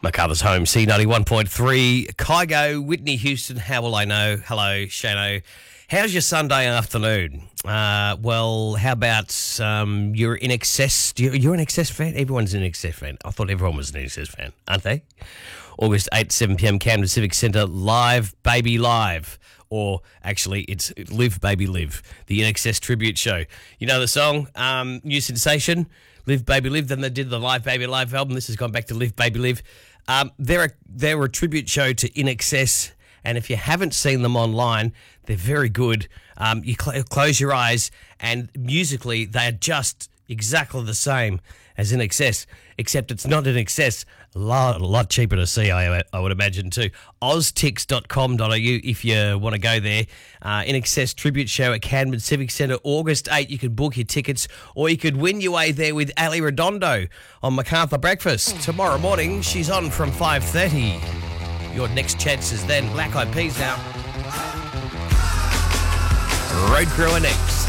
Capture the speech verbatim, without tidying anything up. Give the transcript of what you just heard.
MacArthur's Home, C ninety-one point three. Kygo, Whitney Houston, How Will I Know? Hello, Shano. How's your Sunday afternoon? Uh, well, how about um, you're in excess? You're an excess fan? Everyone's an excess fan. I thought everyone was an excess fan, aren't they? August eighth, seven p.m, Camden Civic Centre, live, baby live. Or actually, it's Live Baby Live, the In Excess tribute show. You know the song, um, New Sensation, Live Baby Live. Then they did the Live Baby Live album. This has gone back to Live Baby Live. Um, they're a, they're a tribute show to In Excess, and if you haven't seen them online, they're very good. Um, you cl- close your eyes, and musically, they are just exactly the same as In Excess, except it's not In Excess. A lot, a lot cheaper to see, I, I would imagine, too. oztix dot com dot a u if you want to go there. Uh, In Excess tribute show at Camden Civic Centre, August eighth. You can book your tickets, or you could win your way there with Ali Redondo on MacArthur Breakfast. Tomorrow morning, she's on from five thirty. Your next chances then. Black Eyed Peas now. Road Crew are next.